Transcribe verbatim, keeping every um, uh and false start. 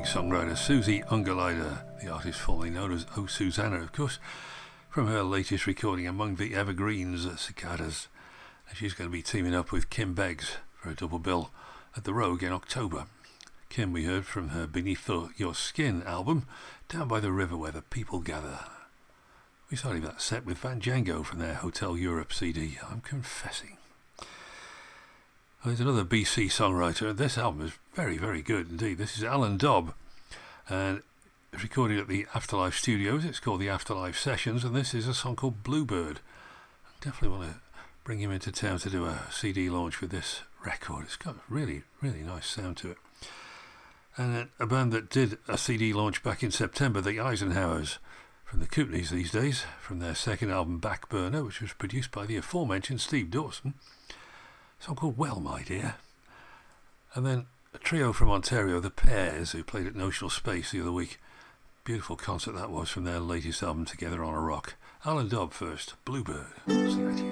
songwriter Susie Ungolider, the artist formerly known as Oh Susanna, of course, from her latest recording Among the Evergreens, Cicadas. And she's going to be teaming up with Kim Beggs for a double bill at the Rogue in October. Kim we heard from her Beneath Your Skin album, Down by the River Where the People Gather. We started that set with Van Django from their Hotel Europe C D, I'm Confessing. There's another B C songwriter. This album is very, very good indeed. This is Alan Dobb, and it's recorded at the Afterlife Studios. It's called the Afterlife Sessions, and this is a song called Bluebird. I definitely want to bring him into town to do a C D launch with this record. It's got a really, really nice sound to it. And a band that did a C D launch back in September, the Eisenhowers, from the Kootenays these days, from their second album Backburner, which was produced by the aforementioned Steve Dawson. A song called Well, My Dear. And then a trio from Ontario, The Pears, who played at Notional Space the other week. Beautiful concert that was from their latest album, Together on a Rock. Alan Dobb first, Bluebird. What's the idea?